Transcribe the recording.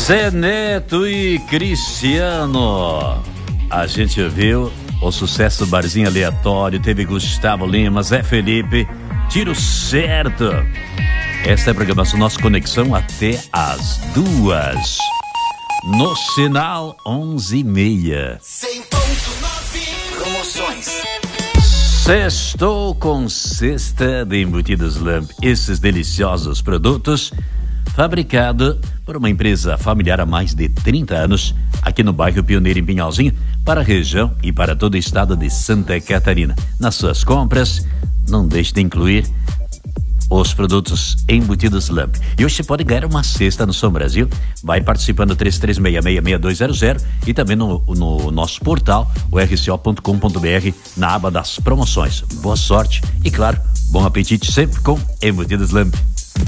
Zé Neto e Cristiano. A gente viu o sucesso do Barzinho Aleatório, teve Gustavo Lima, Zé Felipe, Tiro Certo. Esta é a programação Nossa Conexão até as 2. No sinal 11:30. 100.9 Promoções. Sextou com cesta de embutidos Lamp. Esses deliciosos produtos, fabricado por uma empresa familiar há mais de 30 anos, aqui no bairro Pioneiro, em Pinhalzinho, para a região e para todo o estado de Santa Catarina. Nas suas compras, não deixe de incluir os produtos embutidos Lamp. E hoje você pode ganhar uma cesta no Som Brasil. Vai participando 33666200 e também no nosso portal, o rco.com.br, na aba das promoções. Boa sorte e, claro, bom apetite sempre com embutidos Lamp.